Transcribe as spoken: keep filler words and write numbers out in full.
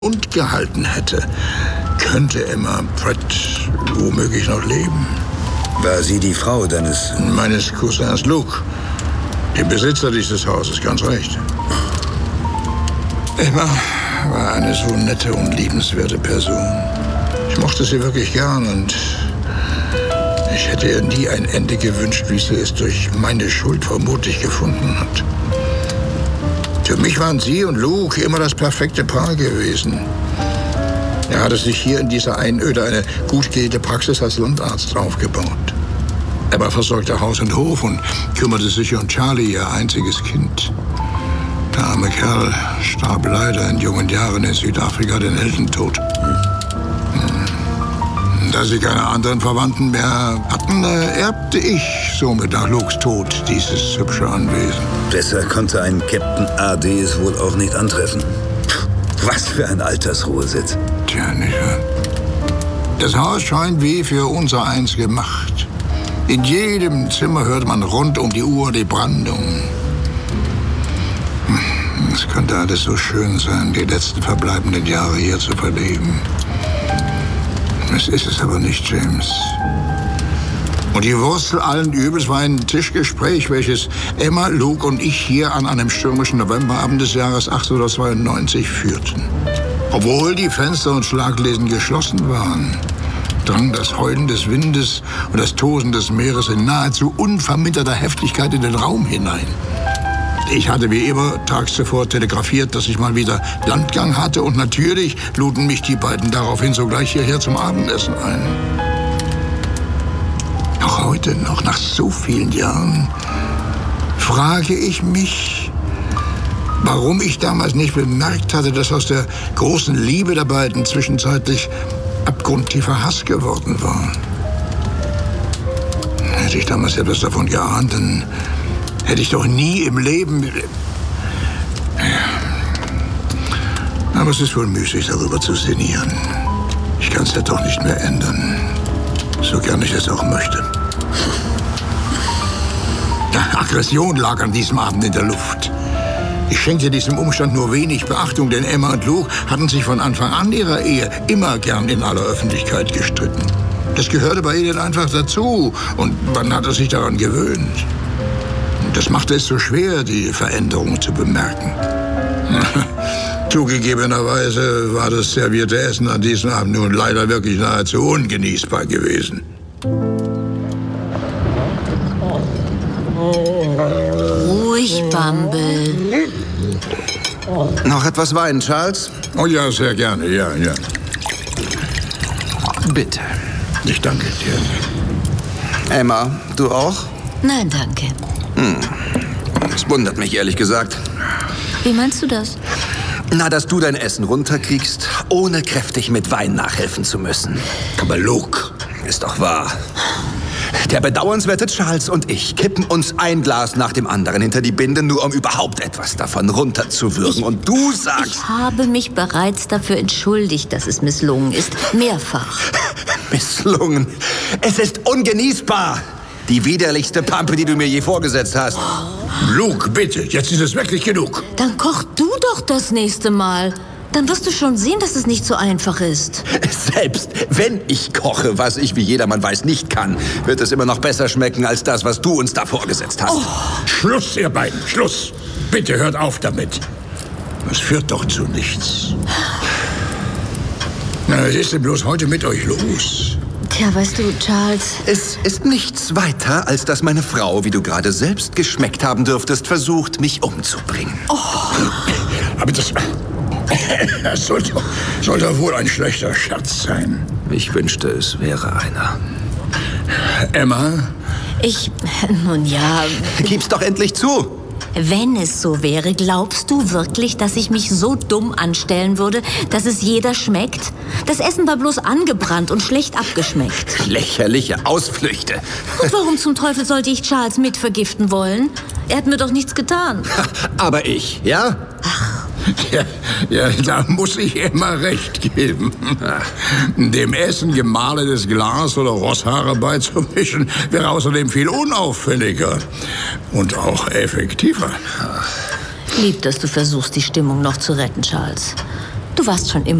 und gehalten hätte, könnte Emma Pratt womöglich noch leben. War sie die Frau deines... Meines Cousins Luke, dem Besitzer dieses Hauses, ganz recht. Emma war eine so nette und liebenswerte Person. Ich mochte sie wirklich gern und ich hätte ihr nie ein Ende gewünscht, wie sie es durch meine Schuld vermutlich gefunden hat. Für mich waren sie und Luke immer das perfekte Paar gewesen. Er hatte sich hier in dieser Einöde eine gut gehende Praxis als Landarzt aufgebaut. Er versorgte Haus und Hof und kümmerte sich um Charlie, ihr einziges Kind. Der arme Kerl starb leider in jungen Jahren in Südafrika den Heldentod. Da sie keine anderen Verwandten mehr hatten, erbte ich somit nach Lukes Tod dieses hübsche Anwesen. Besser konnte ein Captain A D es wohl auch nicht antreffen. Was für ein Altersruhesitz. Tja, nicht wahr? Das Haus scheint wie für unser eins gemacht. In jedem Zimmer hört man rund um die Uhr die Brandung. Es könnte alles so schön sein, die letzten verbleibenden Jahre hier zu verleben. Es ist es aber nicht, James. Und die Wurzel allen Übels war ein Tischgespräch, welches Emma, Luke und ich hier an einem stürmischen Novemberabend des Jahres achtzehnhundertzweiundneunzig führten. Obwohl die Fenster und Schlaglesen geschlossen waren, drang das Heulen des Windes und das Tosen des Meeres in nahezu unverminderter Heftigkeit in den Raum hinein. Ich hatte wie immer tags zuvor telegrafiert, dass ich mal wieder Landgang hatte, und natürlich luden mich die beiden daraufhin sogleich hierher zum Abendessen ein. Noch heute, noch nach so vielen Jahren, frage ich mich, warum ich damals nicht bemerkt hatte, dass aus der großen Liebe der beiden zwischenzeitlich abgrundtiefer Hass geworden war. Hätte ich damals etwas davon geahnt, dann hätte ich doch nie im Leben... Aber es ist wohl müßig, darüber zu sinnieren. Ich kann es ja doch nicht mehr ändern, so gern ich es auch möchte. Aggression lag an diesem Abend in der Luft. Ich schenkte diesem Umstand nur wenig Beachtung, denn Emma und Luke hatten sich von Anfang an ihrer Ehe immer gern in aller Öffentlichkeit gestritten. Das gehörte bei ihnen einfach dazu, und man hatte sich daran gewöhnt. Das machte es so schwer, die Veränderung zu bemerken. Zugegebenerweise war das servierte Essen an diesem Abend nun leider wirklich nahezu ungenießbar gewesen. Ruhig, Bumble. Noch etwas Wein, Charles? Oh ja, sehr gerne, ja, ja. Bitte. Ich danke dir. Emma, du auch? Nein, danke. Hm. Das wundert mich, ehrlich gesagt. Wie meinst du das? Na, dass du dein Essen runterkriegst, ohne kräftig mit Wein nachhelfen zu müssen. Aber Luke... Ist doch wahr. Der bedauernswerte Charles und ich kippen uns ein Glas nach dem anderen hinter die Binde, nur um überhaupt etwas davon runterzuwürgen. Ich, und du sagst... Ich habe mich bereits dafür entschuldigt, dass es misslungen ist. Mehrfach. Misslungen? Es ist ungenießbar. Die widerlichste Pampe, die du mir je vorgesetzt hast. Luke, bitte, jetzt ist es wirklich genug. Dann koch du doch das nächste Mal. Dann wirst du schon sehen, dass es nicht so einfach ist. Selbst wenn ich koche, was ich, wie jedermann weiß, nicht kann, wird es immer noch besser schmecken als das, was du uns da vorgesetzt hast. Oh. Schluss, ihr beiden, Schluss. Bitte hört auf damit. Es führt doch zu nichts. Na, was ist denn bloß heute mit euch los? Tja, weißt du, Charles... Es ist nichts weiter, als dass meine Frau, wie du gerade selbst geschmeckt haben dürftest, versucht, mich umzubringen. Oh. Aber das... Das soll doch, soll doch wohl ein schlechter Scherz sein. Ich wünschte, es wäre einer. Emma? Ich... Nun ja... Gib's doch endlich zu! Wenn es so wäre, glaubst du wirklich, dass ich mich so dumm anstellen würde, dass es jeder schmeckt? Das Essen war bloß angebrannt und schlecht abgeschmeckt. Lächerliche Ausflüchte. Und warum zum Teufel sollte ich Charles mitvergiften wollen? Er hat mir doch nichts getan. Aber ich, ja? Ach. Ja, ja, da muss ich immer recht geben. Dem Essen gemahlenes Glas oder Rosshaare beizumischen, wäre außerdem viel unauffälliger und auch effektiver. Lieb, dass du versuchst, die Stimmung noch zu retten, Charles. Du warst schon immer